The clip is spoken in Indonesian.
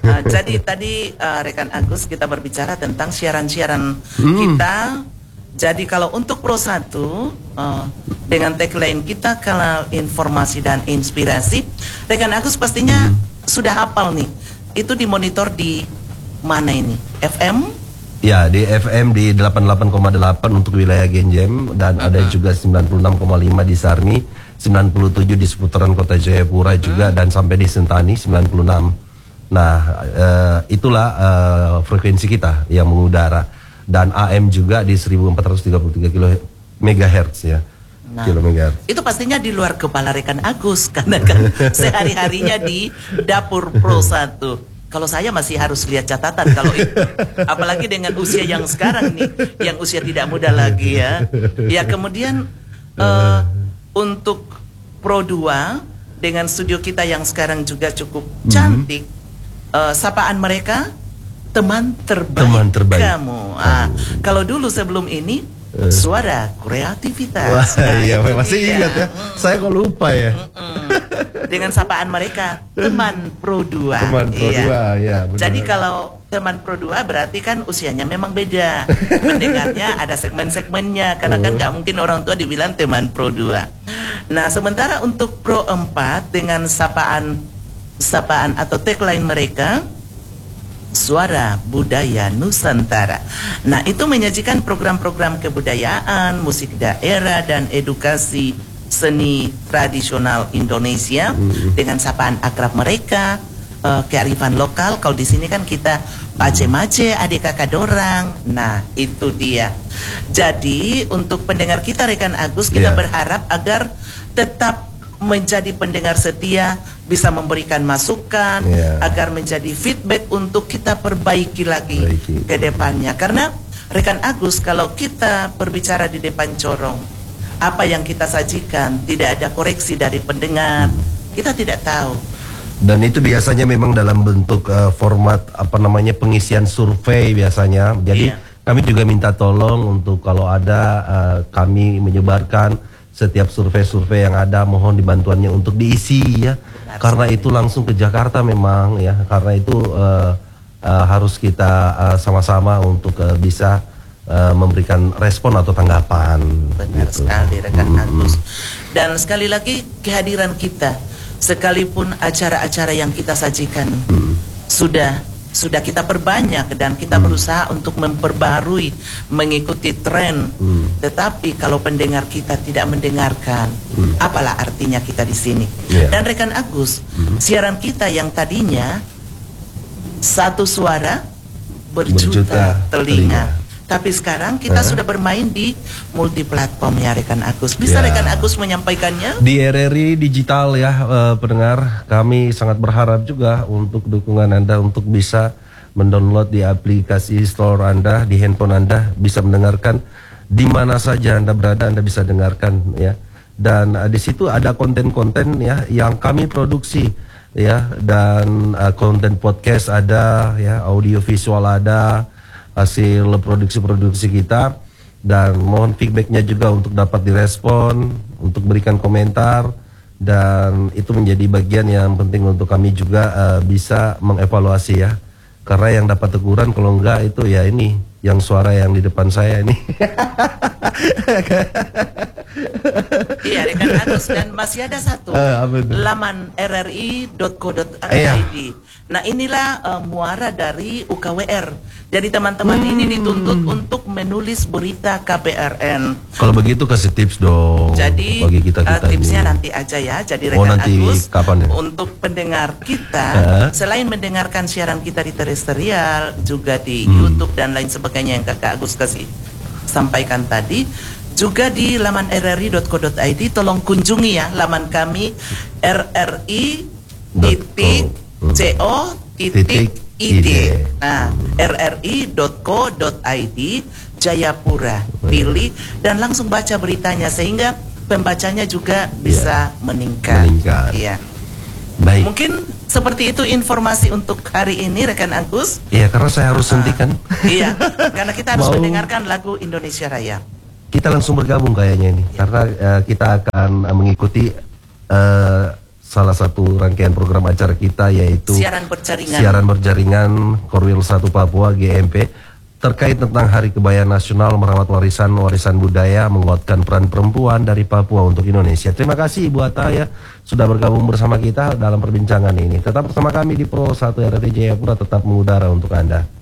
Jadi tadi rekan Agus kita berbicara tentang siaran-siaran kita. Jadi kalau untuk Pro 1 dengan tagline kita kalau informasi dan inspirasi, rekan Agus pastinya sudah hafal nih. Itu dimonitor di mana ini? FM? Ya, di FM di 88,8 untuk wilayah Genjem dan ada juga 96,5 di Sarmi, 97 di seputaran kota Jayapura juga dan sampai di Sentani 96. Nah, itulah frekuensi kita yang mengudara dan AM juga di 1433 MHz ya. Nah, itu pastinya di luar kepala rekan Agus karena kan sehari-harinya di dapur Pro 1. Kalau saya masih harus lihat catatan kalau itu, apalagi dengan usia yang sekarang nih, yang usia tidak muda lagi ya. Ya kemudian untuk Pro 2 dengan studio kita yang sekarang juga cukup cantik, sapaan mereka teman terbaik kamu. Kalau dulu sebelum ini suara kreativitas. Wah, iya masih ingat ya. Saya kok lupa ya. Dengan sapaan mereka teman Pro 2. Teman Pro 2 ya. Jadi kalau teman Pro 2 berarti kan usianya memang beda. Pendengarnya ada segmen-segmennya karena kan nggak mungkin orang tua dibilang teman Pro 2. Nah, sementara untuk Pro 4 dengan sapaan atau tagline mereka Suara Budaya Nusantara. Nah, itu menyajikan program-program kebudayaan, musik daerah, dan edukasi seni tradisional Indonesia dengan sapaan akrab mereka, kearifan lokal. Kalau di sini kan kita pace-mace, adik kakak dorang. Nah, itu dia. Jadi, untuk pendengar kita, rekan Agus, kita berharap agar tetap menjadi pendengar setia, bisa memberikan masukan agar menjadi feedback untuk kita perbaiki lagi ke depannya. Karena rekan Agus, kalau kita berbicara di depan corong, apa yang kita sajikan tidak ada koreksi dari pendengar, kita tidak tahu. Dan itu biasanya memang dalam bentuk format pengisian survei biasanya. Jadi kami juga minta tolong untuk kalau ada kami menyebarkan setiap survei-survei yang ada, mohon dibantuannya untuk diisi ya. Karena itu langsung ke Jakarta memang ya. Karena itu harus kita sama-sama untuk bisa memberikan respon atau tanggapan. Benar sekali rekan Agus. Dan sekali lagi kehadiran kita, sekalipun acara-acara yang kita sajikan sudah kita perbanyak dan kita berusaha untuk memperbarui, mengikuti tren. Tetapi kalau pendengar kita tidak mendengarkan, apalah artinya kita di sini? Dan rekan Agus, siaran kita yang tadinya satu suara berjuta telinga. Tapi sekarang kita sudah bermain di multi platform ya rekan Agus. Bisa rekan Agus menyampaikannya? Di RRI Digital ya pendengar, kami sangat berharap juga untuk dukungan Anda untuk bisa mendownload di aplikasi store Anda, di handphone Anda, bisa mendengarkan di mana saja Anda berada, Anda bisa dengarkan ya. Dan di situ ada konten-konten ya yang kami produksi ya, dan konten podcast ada ya, audio visual ada, hasil produksi-produksi kita, dan mohon feedbacknya juga untuk dapat direspon, untuk berikan komentar, dan itu menjadi bagian yang penting untuk kami juga bisa mengevaluasi ya, karena yang dapat teguran kalau enggak itu ya ini yang suara yang di depan saya ini. Iya rekan Agus, dan masih ada satu laman rri.co.id. Nah inilah muara dari UKWR. Jadi teman-teman ini dituntut untuk menulis berita KPRN. Kalau begitu kasih tips dong. Jadi bagi kita tipsnya ini nanti aja ya. Jadi rekan Agus, kapan ya? Untuk pendengar kita, selain mendengarkan siaran kita di terestrial, juga di YouTube dan lain sebagainya yang Kakak Agus kasih sampaikan tadi, juga di laman rri.co.id. Tolong kunjungi ya laman kami rri.co.id. Nah, rri.co.id Jayapura, pilih dan langsung baca beritanya sehingga pembacanya juga bisa meningkat. Iya. Baik. Mungkin seperti itu informasi untuk hari ini rekan Agus. Iya, karena saya harus hentikan. Iya, karena kita harus mendengarkan lagu Indonesia Raya. Kita langsung bergabung kayaknya ini, karena kita akan mengikuti salah satu rangkaian program acara kita, yaitu siaran berjaringan Korwil 1 Papua GMP, terkait tentang Hari Kebaya Nasional merawat warisan budaya, menguatkan peran perempuan dari Papua untuk Indonesia. Terima kasih Ibu Atta ya sudah bergabung bersama kita dalam perbincangan ini. Tetap bersama kami di Pro 1 RRI Jayapura, tetap mengudara untuk Anda.